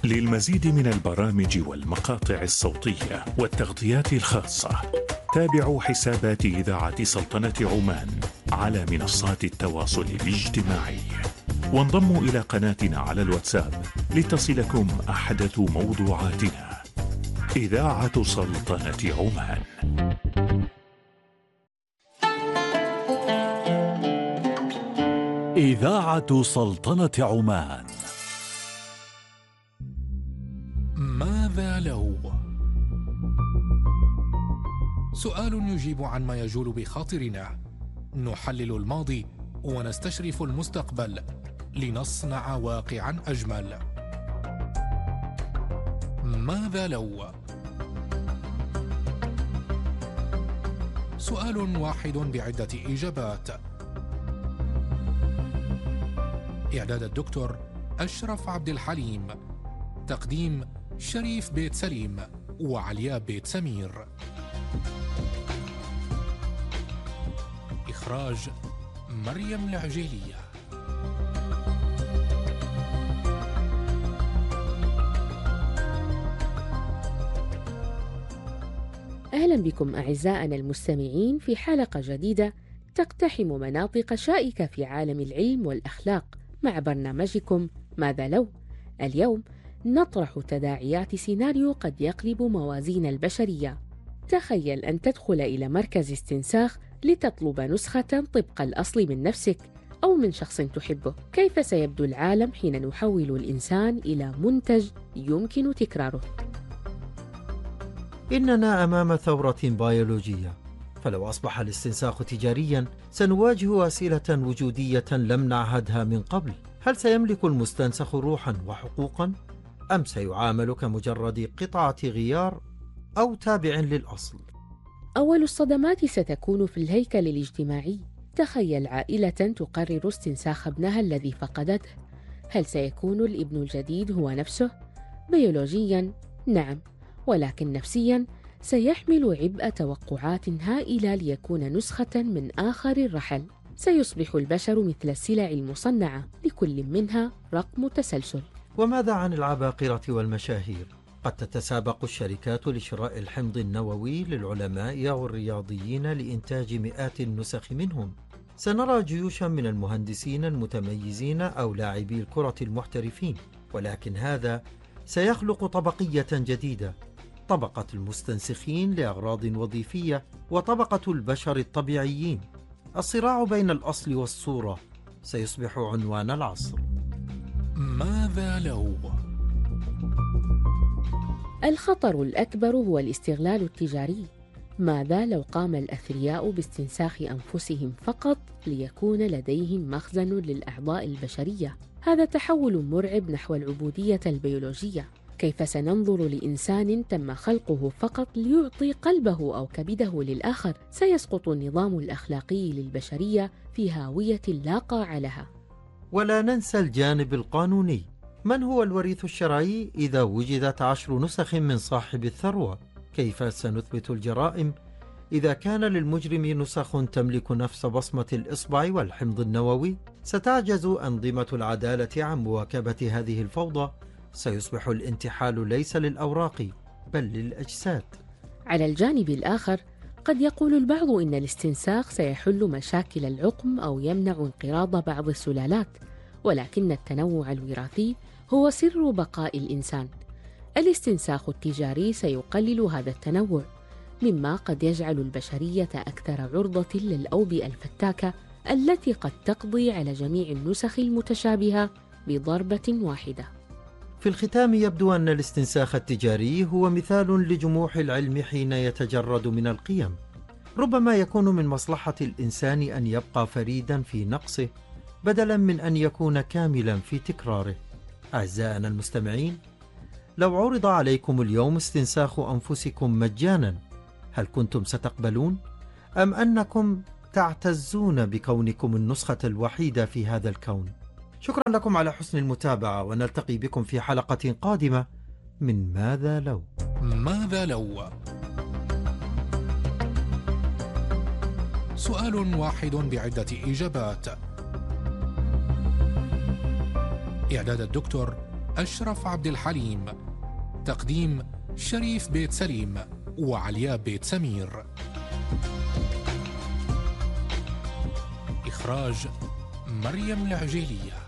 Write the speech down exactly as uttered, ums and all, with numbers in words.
للمزيد من البرامج والمقاطع الصوتية والتغطيات الخاصة تابعوا حسابات إذاعة سلطنة عمان على منصات التواصل الاجتماعي، وانضموا إلى قناتنا على الواتساب لتصلكم أحدث موضوعاتنا. إذاعة سلطنة عمان. إذاعة سلطنة عمان. ماذا لو؟ سؤال يجيب عن ما يجول بخاطرنا، نحلل الماضي ونستشرف المستقبل لنصنع واقعا أجمل. ماذا لو؟ سؤال واحد بعدة إجابات. إعداد الدكتور أشرف عبد الحليم، تقديم شريف بيت سليم وعليا بيت سمير، إخراج مريم العجيلية. أهلا بكم أعزائنا المستمعين في حلقة جديدة تقتحم مناطق شائكة في عالم العلم والأخلاق مع برنامجكم ماذا لو. اليوم نطرح تداعيات سيناريو قد يقلب موازين البشرية. تخيل أن تدخل إلى مركز استنساخ لتطلب نسخة طبق الأصل من نفسك أو من شخص تحبه. كيف سيبدو العالم حين نحول الإنسان إلى منتج يمكن تكراره؟ إننا أمام ثورة بيولوجية، فلو أصبح الاستنساخ تجارياً سنواجه أسئلة وجودية لم نعهدها من قبل. هل سيملك المستنسخ روحاً وحقوقاً؟ أم سيعامل كمجرد قطعة غيار أو تابع للأصل؟ أول الصدمات ستكون في الهيكل الاجتماعي. تخيل عائلة تقرر استنساخ ابنها الذي فقدته. هل سيكون الابن الجديد هو نفسه؟ بيولوجياً نعم، ولكن نفسياً سيحمل عبء توقعات هائلة ليكون نسخة من آخر الرحل. سيصبح البشر مثل السلع المصنعة، لكل منها رقم تسلسل. وماذا عن العباقرة والمشاهير؟ قد تتسابق الشركات لشراء الحمض النووي للعلماء أو الرياضيين لإنتاج مئات النسخ منهم. سنرى جيوشا من المهندسين المتميزين أو لاعبي الكرة المحترفين، ولكن هذا سيخلق طبقية جديدة، طبقة المستنسخين لأغراض وظيفية وطبقة البشر الطبيعيين. الصراع بين الأصل والصورة سيصبح عنوان العصر. ماذا لو؟ الخطر الأكبر هو الاستغلال التجاري. ماذا لو قام الأثرياء باستنساخ أنفسهم فقط ليكون لديهم مخزن للأعضاء البشرية؟ هذا تحول مرعب نحو العبودية البيولوجية. كيف سننظر لإنسان تم خلقه فقط ليعطي قلبه أو كبده للآخر؟ سيسقط النظام الأخلاقي للبشرية في هاوية لا قاع لها. ولا ننسى الجانب القانوني. من هو الوريث الشرعي إذا وجدت عشر نسخ من صاحب الثروة؟ كيف سنثبت الجرائم إذا كان للمجرم نسخ تملك نفس بصمة الإصبع والحمض النووي؟ ستعجز أنظمة العدالة عن مواكبة هذه الفوضى. سيصبح الانتحال ليس للأوراق بل للأجساد. على الجانب الآخر قد يقول البعض إن الاستنساخ سيحل مشاكل العقم أو يمنع انقراض بعض السلالات، ولكن التنوع الوراثي هو سر بقاء الإنسان. الاستنساخ التجاري سيقلل هذا التنوع، مما قد يجعل البشرية أكثر عرضة للأوبئة الفتاكة التي قد تقضي على جميع النسخ المتشابهة بضربة واحدة. في الختام يبدو أن الاستنساخ التجاري هو مثال لجموح العلم حين يتجرد من القيم. ربما يكون من مصلحة الإنسان أن يبقى فريدا في نقصه بدلا من أن يكون كاملا في تكراره. أعزائنا المستمعين، لو عرض عليكم اليوم استنساخ أنفسكم مجانا، هل كنتم ستقبلون؟ أم أنكم تعتزون بكونكم النسخة الوحيدة في هذا الكون؟ شكرا لكم على حسن المتابعة، ونلتقي بكم في حلقة قادمة من ماذا لو. ماذا لو؟ سؤال واحد بعدة إجابات. إعداد الدكتور أشرف عبد الحليم. تقديم شريف بيت سليم وعلياء بيت سمير. إخراج مريم العجيلية.